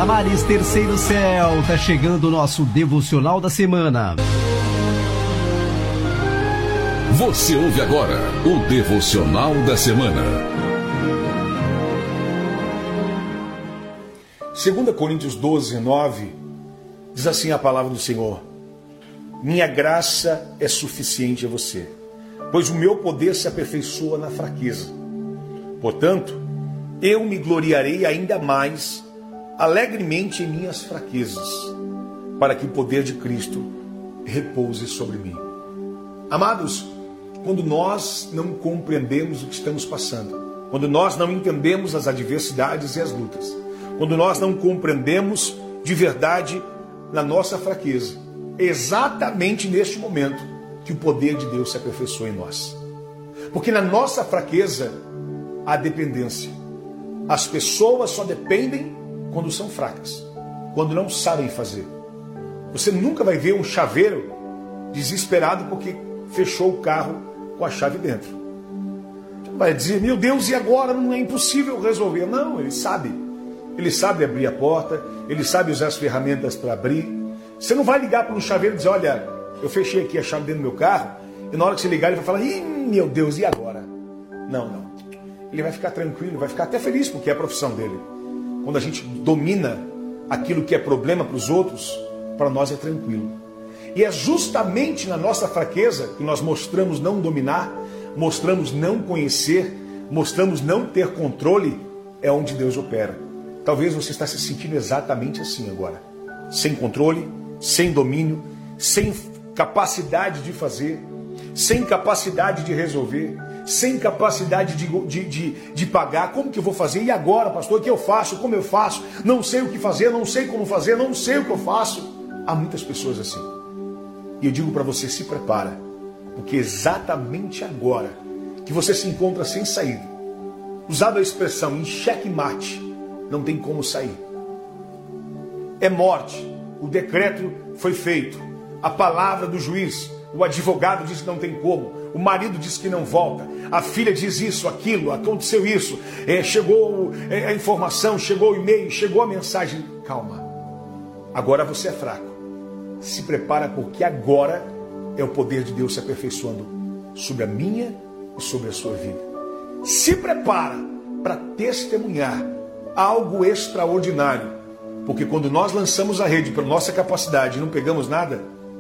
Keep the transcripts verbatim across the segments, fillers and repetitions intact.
Damares, Terceiro Céu, tá chegando o nosso devocional da semana. Você ouve agora o devocional da semana. segunda Coríntios doze, nove, diz assim a palavra do Senhor: minha graça é suficiente a você, pois o meu poder se aperfeiçoa na fraqueza. Portanto, eu me gloriarei ainda mais alegremente em minhas fraquezas, para que o poder de Cristo repouse sobre mim. Amados, quando nós não compreendemos o que estamos passando, quando nós não entendemos as adversidades e as lutas, quando nós não compreendemos de verdade na nossa fraqueza, é exatamente neste momento que o poder de Deus se aperfeiçoa em nós. Porque na nossa fraqueza há dependência. As pessoas só dependem quando são fracas, quando não sabem fazer. Você nunca vai ver um chaveiro desesperado porque fechou o carro com a chave dentro. Você vai dizer, meu Deus, e agora? Não é impossível resolver. Não, ele sabe. Ele sabe abrir a porta, ele sabe usar as ferramentas para abrir. Você não vai ligar para um chaveiro e dizer, olha, eu fechei aqui a chave dentro do meu carro, e na hora que você ligar ele vai falar, ih, meu Deus, e agora? Não, não. Ele vai ficar tranquilo, vai ficar até feliz porque é a profissão dele. Quando a gente domina aquilo que é problema para os outros, para nós é tranquilo. E é justamente na nossa fraqueza que nós mostramos não dominar, mostramos não conhecer, mostramos não ter controle, é onde Deus opera. Talvez você está se sentindo exatamente assim agora. Sem controle, sem domínio, sem capacidade de fazer, sem capacidade de resolver, sem capacidade de, de, de, de pagar. Como que eu vou fazer? E agora, pastor? O que eu faço? Como eu faço? Não sei o que fazer, não sei como fazer, não sei o que eu faço. Há muitas pessoas assim. E eu digo para você, se prepara, porque exatamente agora que você se encontra sem saída, usado a expressão em xeque-mate, não tem como sair. É morte. O decreto foi feito. A palavra do juiz, o advogado diz que não tem como. O marido diz que não volta. A filha diz isso, aquilo, aconteceu isso. É, chegou é, a informação, chegou o e-mail, chegou a mensagem. Calma. Agora você é fraco. Se prepara, porque agora é o poder de Deus se aperfeiçoando sobre a minha e sobre a sua vida. Se prepara para testemunhar algo extraordinário. Porque quando nós lançamos a rede pela nossa capacidade e não pegamos nada,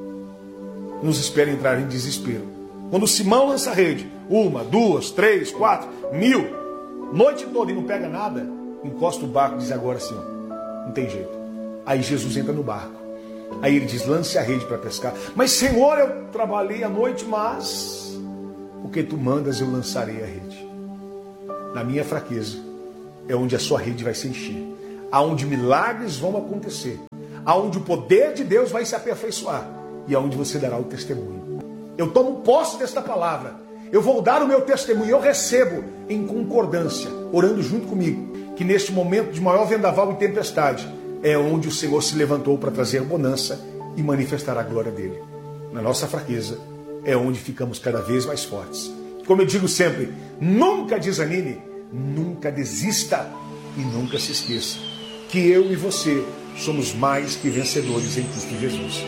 nos espera entrar em desespero. Quando o Simão lança a rede, uma, duas, três, quatro, mil, noite toda e não pega nada, encosta o barco e diz agora sim, não tem jeito. Aí Jesus entra no barco. Aí ele diz, lance a rede para pescar. Mas Senhor, eu trabalhei a noite, mas porque tu mandas eu lançarei a rede. Na minha fraqueza é onde a sua rede vai se encher. Aonde milagres vão acontecer, aonde o poder de Deus vai se aperfeiçoar e aonde você dará o testemunho. Eu tomo posse desta palavra, eu vou dar o meu testemunho, eu recebo em concordância, orando junto comigo, que neste momento de maior vendaval e tempestade, é onde o Senhor se levantou para trazer bonança e manifestar a glória dele. Na nossa fraqueza, é onde ficamos cada vez mais fortes. Como eu digo sempre, nunca desanime, nunca desista e nunca se esqueça que eu e você somos mais que vencedores em Cristo Jesus.